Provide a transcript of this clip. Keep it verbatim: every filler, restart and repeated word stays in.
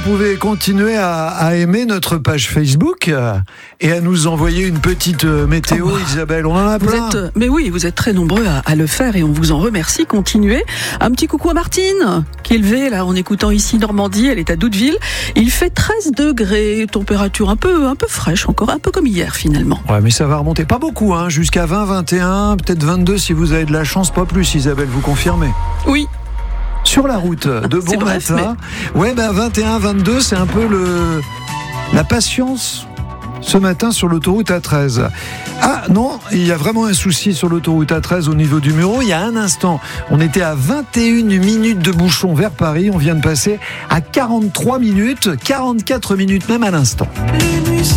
pouvez continuer à, à aimer notre page Facebook et à nous envoyer une petite météo, oh bah, Isabelle. On en a plein. Vous êtes, mais oui, vous êtes très nombreux à, à le faire et on vous en remercie. Continuez. Un petit coucou à Martine, qui est levée là en écoutant ici Normandie. Elle est à Douteville. Il fait treize degrés, température un peu, un peu fraîche encore, un peu comme hier finalement. Ouais, mais ça va remonter. Pas beaucoup, hein, jusqu'à vingt, vingt et un, peut-être vingt-deux si vous avez de la chance, pas plus, Isabelle, vous confirmez? Oui. Sur la route, de bon bref, matin. Mais... Ouais, ben vingt et un, vingt-deux, c'est un peu le la patience ce matin sur l'autoroute A treize. Ah non, il y a vraiment un souci sur l'autoroute A treize au niveau du Mureau. Il y a un instant, on était à vingt et une minutes de bouchon vers Paris. On vient de passer à quarante-trois minutes, quarante-quatre minutes même à l'instant.